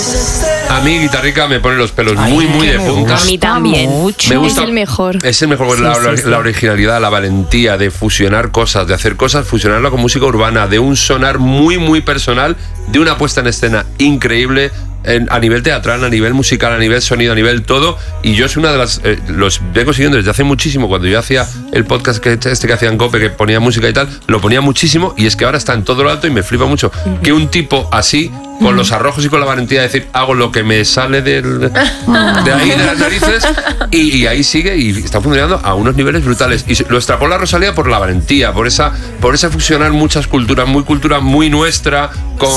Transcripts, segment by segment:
A mí Guitarrica me pone los pelos muy de punta. A mí también. Mucho. Me gusta, es el mejor. Es el mejor, la originalidad, la valentía de fusionar cosas, de hacer cosas, fusionarla con música urbana, de un sonar muy personal, de una puesta en escena increíble. A nivel teatral, a nivel musical, a nivel sonido, a nivel todo. Y yo es una de las... los vengo siguiendo desde hace muchísimo. Cuando yo hacía el podcast que hacía en COPE, que ponía música y tal, lo ponía muchísimo. Y es que ahora está en todo lo alto y me flipa mucho que un tipo así, con los arrojos y con la valentía de decir, hago lo que me sale de ahí, de las narices, y ahí sigue y está funcionando a unos niveles brutales. Y lo extrapola Rosalía por la valentía, por esa fusionar muchas cultura muy nuestra,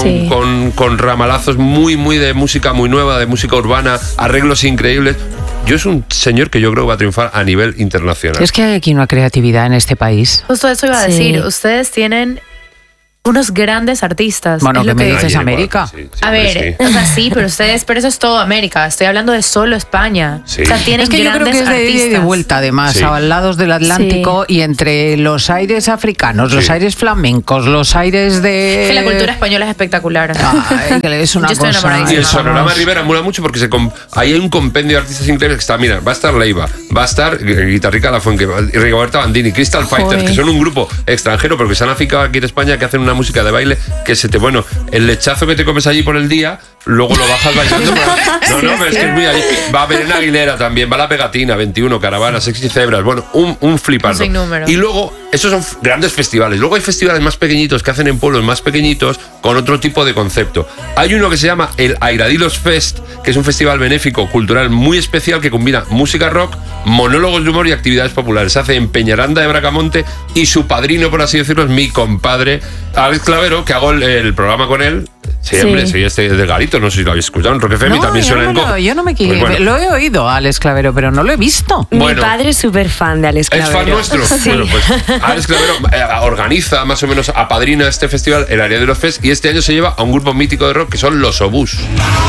con ramalazos muy de música muy nueva, de música urbana, arreglos increíbles. Yo es un señor que yo creo que va a triunfar a nivel internacional. Es que hay aquí una creatividad en este país. Justo eso iba a decir. Ustedes tienen unos grandes artistas. Bueno, ¿qué me dices, América? Sí, a ver, o sea, sí, pero eso es todo América. Estoy hablando de solo España. Sí. O sea, tienen es que yo creo que es de ida y de vuelta, además, a lados del Atlántico, y entre los aires africanos, los aires flamencos, los aires de... Que la cultura española es espectacular. Ay, que es una Yo estoy cosa. enamoradísima. Y el Sonorama Rivera mola mucho porque ahí hay un compendio de artistas increíbles que está, mira, va a estar Leiva, va a estar Guitarrica La Fuente, Rigoberta Bandini, Crystal Fighters, que son un grupo extranjero porque se han aficado aquí en España, que hacen una música de baile que el lechazo que te comes allí por el día, luego lo bajas bailando. Pero es que es muy allí. Va a Belén Aguilera también, va La Pegatina, 21, Caravana, Sexy Cebras, bueno, un flipardo. Y luego, esos son grandes festivales. Luego hay festivales más pequeñitos que hacen en pueblos más pequeñitos con otro tipo de concepto. Hay uno que se llama el Airadilos Fest, que es un festival benéfico, cultural muy especial que combina música rock, monólogos de humor y actividades populares. Se hace en Peñaranda de Bracamonte y su padrino, por así decirlo, es mi compadre Alex Clavero, que hago el programa con él. Siempre, soy de Garito, no sé si lo habéis escuchado, en Rock FM también suena en COPE. Yo no me quiero, lo he oído a Alex Clavero, pero no lo he visto. Mi padre es súper fan de Alex Clavero. ¿Es fan nuestro? Sí. Bueno, pues Alex Clavero organiza, más o menos, apadrina este festival, el Airadilos Fest, y este año se lleva a un grupo mítico de rock que son Los Obús.